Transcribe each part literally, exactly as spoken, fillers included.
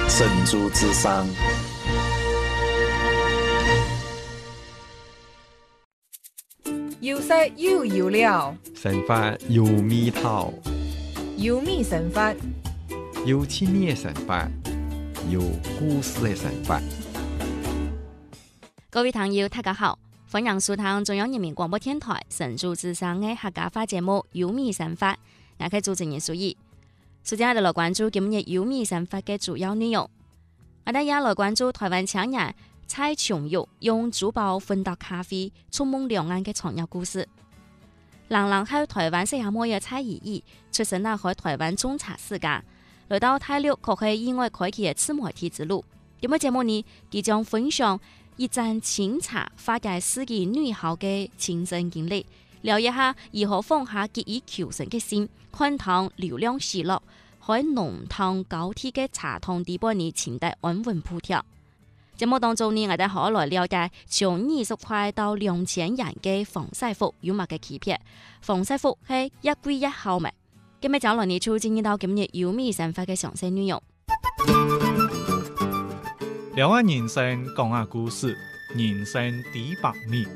神州之声。 有色有油料， 神法有味道， 有味神法， 有趣味的神法，有故事的神法。 各位朋友，大家好，欢迎收聽中央人民廣播電台神州之聲嘅客家話節目《有味神法》，我係主持人蘇怡。首先，我哋來關注今日《有味神法》嘅主要內容。我哋也來關注台灣青年蔡瓊玉用珠寶混搭咖啡，觸夢兩岸嘅創業故事。兩人喺台灣西夏末嘅蔡依依，出生喺台灣中茶世家，來到大陸卻係意外開啟嘅自媒體之路。今日節目呢，佢將分享一盞清茶化解世紀女校嘅親身經歷，聊一下如何放下急於求成嘅心，寬敞流量喜樂，喺濃湯高鐵嘅茶湯底部呢，前得安穩鋪條。節目當中呢，我哋可來了解從二十塊到兩千元嘅防曬服有乜嘅區別？防曬服係一貴一好咩？今日就來呢，就進入到今日有味神法嘅詳細內容。 兩岸人生講下故事，人生第百米。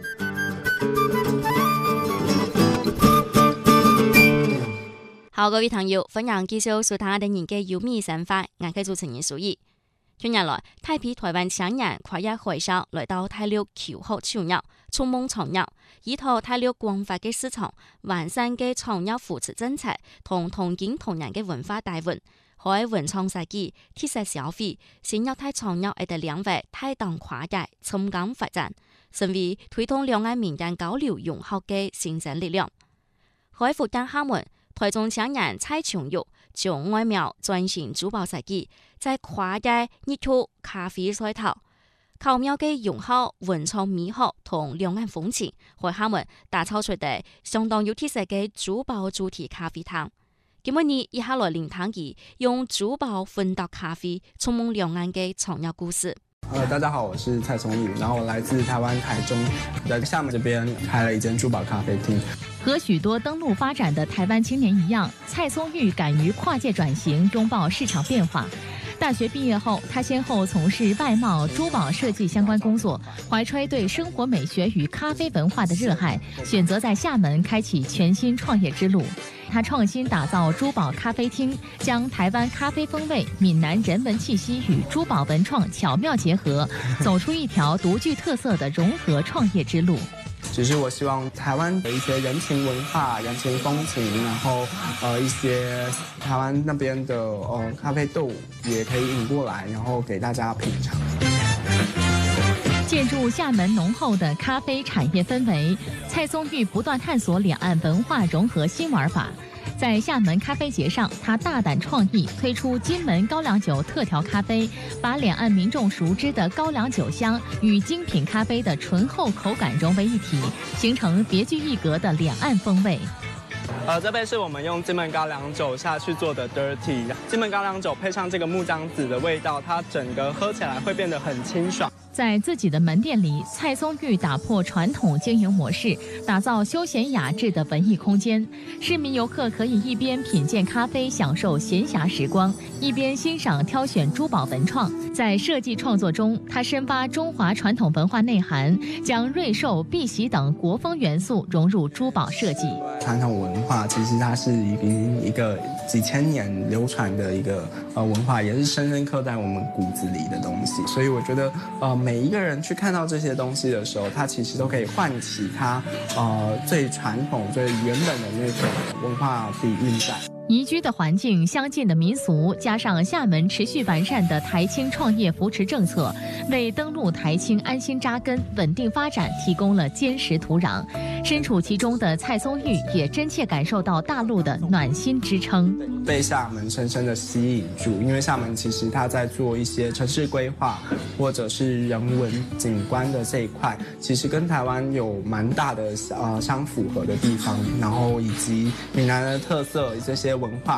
好，各位朋友，歡迎繼續收聽我哋人嘅有味神法，我係主持人蘇怡。去年來，大批台灣青年跨越海峽來到大陸求學創業，觸夢創業，依託大陸廣泛嘅市場、完善嘅創業扶持政策同同景同仁嘅文化大運，喺文創設計、貼實消費、先業態創業等兩域大膽跨界、深耕發展，成為推動兩岸民間交流融合嘅新生力量。喺福建廈門，台中青年蔡瓊玉將外苗轉型珠寶設計，在跨界熱土咖啡賽頭，巧妙嘅融合文創美學同兩岸風情，喺廈門打造出的相當有特色嘅珠寶主題咖啡湯。今日呢，以下來聆聽佢用珠寶混搭咖啡，觸夢兩岸嘅創業故事。 呃，大家好，我是蔡聰宇，然後我來自台灣台中，在廈門這邊開了一間珠寶咖啡廳。 和許多登陸發展的台灣青年一樣，蔡聰玉敢於跨界轉型，擁抱市場變化。大學畢業後，他先後從事外貿、珠寶設計相關工作，懷揣對生活美學與咖啡文化的熱愛，選擇在廈門開啟全新創業之路。他創新打造珠寶咖啡廳，將台灣咖啡風味、閩南人文氣息與珠寶文創巧妙結合，走出一條獨具特色的融合創業之路。 只是我希望台灣的一些人情文化、人情風情，然後呃一些台灣那邊的呃咖啡豆也可以引過來，然後給大家品嘗。 借助廈門濃厚的咖啡產業氛圍，蔡聰玉不斷探索兩岸文化融合新玩法。在廈門咖啡節上，他大膽創意，推出金門高粱酒特調咖啡，把兩岸民眾熟知的高粱酒香與精品咖啡的醇厚口感融為一體，形成別具一格的兩岸風味。 呃，這杯是我們用金門高粱酒下去做的 dirty， 金門高粱酒配上這個木薑子的味道，它整個喝起來會變得很清爽。 在自己的門店裡，蔡聰玉打破傳統經營模式，打造休閒雅致的文藝空間。市民遊客可以一邊品鑑咖啡，享受閒暇時光，一邊欣賞挑選珠寶文創。在設計創作中，他深挖中華傳統文化內涵，將瑞獸、碧璽等國風元素融入珠寶設計。 傳統文化其實它是已經一個幾千年流傳的一個呃文化，也是深深刻在我們骨子裡的東西。所以我覺得呃每一個人去看到這些東西的時候，它其實都可以喚起它呃最傳統、最原本的那種文化底蘊在。 宜居的環境、相近的民俗，加上廈門持續完善的台青創業扶持政策，為登陸台青安心扎根、穩定發展提供了堅實土壤。身處其中的蔡聰玉也真切感受到大陸的暖心支撐， 被廈門深深的吸引住。因為廈門其實它在做一些城市規劃或者是人文景觀的這一塊，其實跟台灣有蠻大的呃相符合的地方，然後以及閩南的特色這些文化。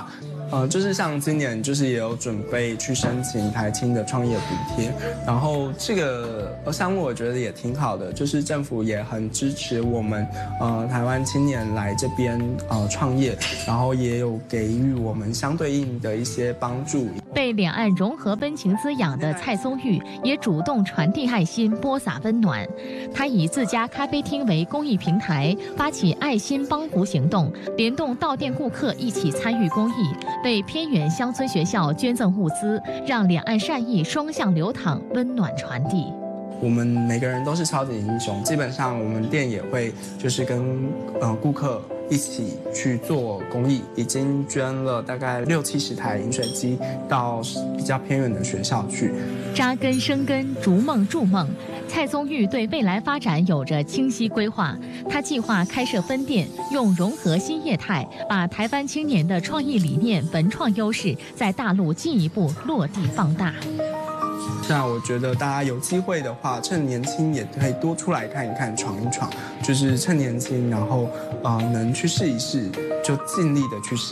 呃，就是像今年就是也有准备去申请台青的创业补贴，然后这个项目我觉得也挺好的，就是政府也很支持我们呃台湾青年来这边呃创业，然后也有给予我们相对应的一些帮助。 被两岸融合温情滋养的蔡松玉也主动传递爱心，播撒温暖。他以自家咖啡厅为公益平台，发起爱心帮扶行动，联动到店顾客一起参与公益，为偏远乡村学校捐赠物资，让两岸善意双向流淌，温暖传递。 我们每个人都是超级英雄，基本上我们店也会就是跟呃顾客一起去做公益，已经捐了大概六七十台饮水机到比较偏远的学校去。 扎根生根，逐梦筑梦。蔡松玉对未来发展有着清晰规划，他计划开设分店，用融合新业态，把台湾青年的创意理念、文创优势在大陆进一步落地放大。 那我觉得大家有机会的话，趁年轻也可以多出来看一看、闯一闯，就是趁年轻，然后呃能去试一试，就尽力的去试。